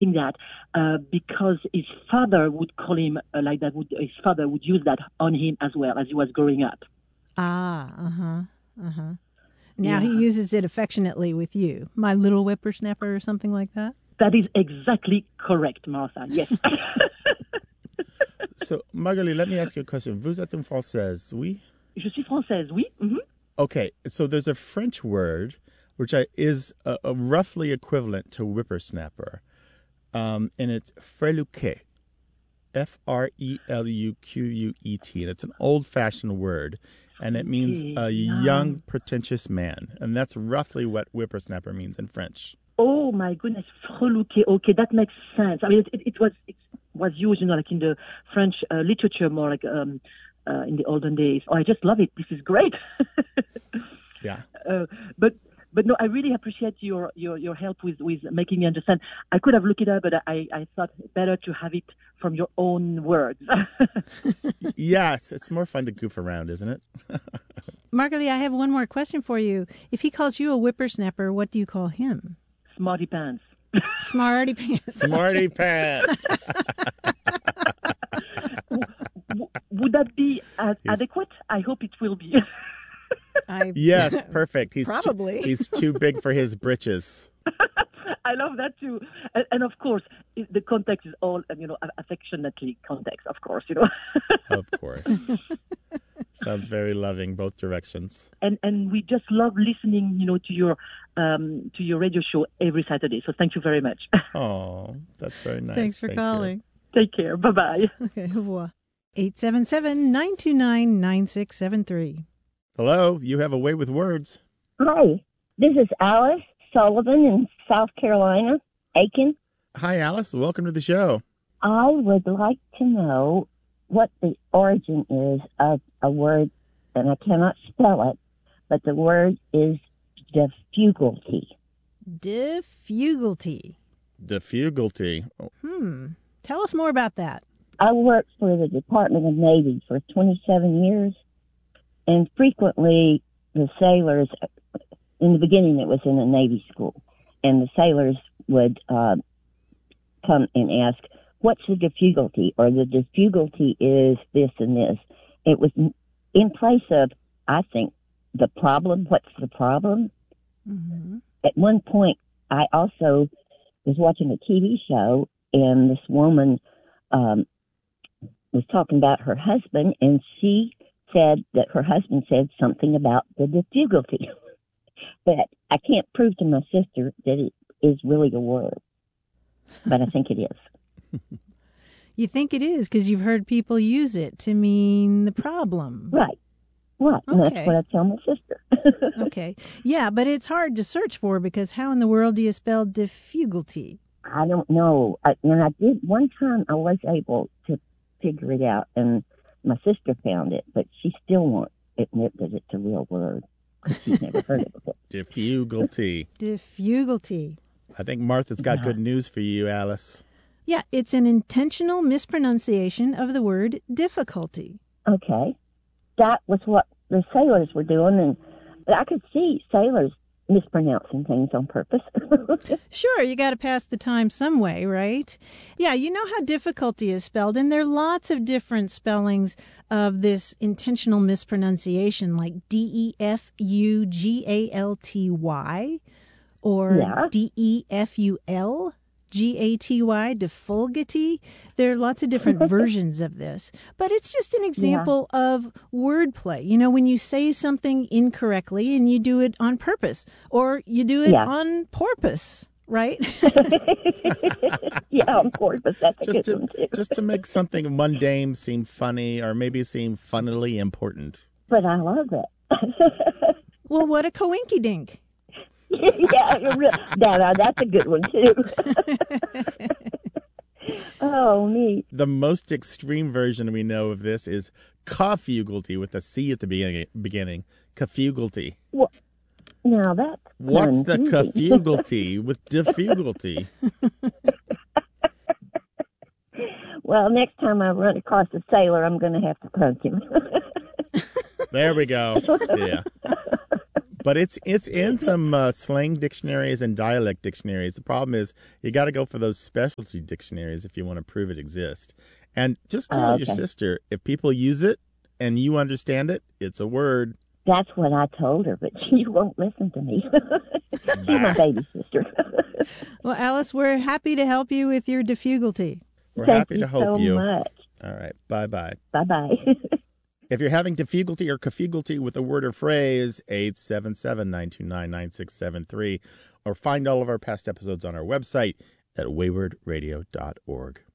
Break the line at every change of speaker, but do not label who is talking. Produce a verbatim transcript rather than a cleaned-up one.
thinking that uh, because his father would call him uh, like that. Would, his father would use that on him as well as he was growing up.
Ah, uh-huh, uh-huh. Now
Yeah.
he uses it affectionately with you. My little whippersnapper or something like that?
That is exactly correct, Martha. Yes.
So, Magali, let me ask you a question. Vous êtes une Française, oui?
Je suis française, oui. Mm-hmm.
Okay, so there's a French word which I, is a, a roughly equivalent to whippersnapper, um, and it's freluquet, F R E L U Q U E T, and it's an old-fashioned word, and it means a young, pretentious man, and that's roughly what whippersnapper means in French.
Oh my goodness, freluquet. Okay, that makes sense. I mean, it, it, it was it was used, you know, like in the French uh, literature, more like um, uh, in the olden days. Oh, I just love it. This is great.
Yeah.
Uh, but but no, I really appreciate your, your, your help with, with making me understand. I could have looked it up, but I, I thought better to have it from your own words.
Yes, it's more fun to goof around, isn't it?
Margalie, I have one more question for you. If he calls you a whippersnapper, what do you call him?
Smarty pants.
Smarty pants.
Smarty pants.
w- would that be ad- adequate? I hope it will be.
I,
Yes, perfect. He's
Probably.
Too, he's too big for his britches.
I love that too, and, and of course, it, the context is all, you know, affectionately context. Of course, you know.
Of course. Sounds very loving, both directions.
And and we just love listening, you know, to your um, to your radio show every Saturday. So thank you very much.
Oh, that's very nice.
Thanks for
Thank
calling.
Take care. Bye bye.
Okay, au revoir. eight seven seven, nine two nine, nine six seven three.
Hello, you have a way with words.
Hi, this is Alice Sullivan in South Carolina, Aiken.
Hi, Alice. Welcome to the show.
I would like to know what the origin is of a word, and I cannot spell it, but the word is diffugalty.
Diffugalty.
Diffugalty. Oh,
Hmm. Tell us more about that.
I worked for the Department of Navy for twenty-seven years, and frequently the sailors, in the beginning it was in a Navy school, and the sailors would uh, come and ask, what's the diffugalty? Or the diffugalty is this and this. It was in place of, I think, the problem. What's the problem?
Mm-hmm.
At one point, I also was watching a T V show, and this woman um, was talking about her husband, and she said that her husband said something about the diffugalty. But I can't prove to my sister that it is really a word. But I think it is.
You think it is because you've heard people use it to mean the problem.
Right. Right. And
Okay.
that's what I tell my sister.
Okay. Yeah, but it's hard to search for because how in the world do you spell diffugalty?
I don't know. I, and I did, one time I was able to figure it out, and my sister found it, but she still won't admit that it's a real word because she's never heard it before.
diffugalty.
Diffugalty.
I think Martha's got good news for you, Alice.
Yeah, it's an intentional mispronunciation of the word difficulty.
Okay. That was what the sailors were doing, and I could see sailors mispronouncing things on purpose.
Sure, you got to pass the time some way, right? Yeah, you know how difficulty is spelled, and there are lots of different spellings of this intentional mispronunciation, like D E F U G A L T Y or
Yeah.
D E F U L G A T Y, defulgity. There are lots of different versions of this, but it's just an example of wordplay. You know, when you say something incorrectly and you do it on purpose, or you do it
Yeah.
on porpoise, right?
Yeah, on purpose. That's a
Just
good
to,
one, too.
just to make something mundane seem funny or maybe seem funnily important.
But I love it.
Well, what a coinky dink.
Yeah, you're real. Now, now, that's a good one, too. Oh, neat.
The most extreme version we know of this is cafugalty with a C at the beginning. beginning. Cafugalty.
Well, now, that's
What's the
confusing.
cafugalty with diffugalty?
Well, next time I run across a sailor, I'm going to have to punch him.
There we go. Yeah. But it's it's in some uh, slang dictionaries and dialect dictionaries. The problem is you got to go for those specialty dictionaries if you want to prove it exists. And just tell
Oh, okay.
your sister, if people use it and you understand it, it's a word.
That's what I told her, but she won't listen to me. She's my baby sister.
Well, Alice, we're happy to help you with your difficulty.
We're
Thank
happy
you
to help
so
you.
much.
All right. Bye-bye.
Bye-bye.
If you're having difficulty or difficulty with a word or phrase, eight seven seven, nine two nine, nine six seven three, or find all of our past episodes on our website at wayward radio dot org.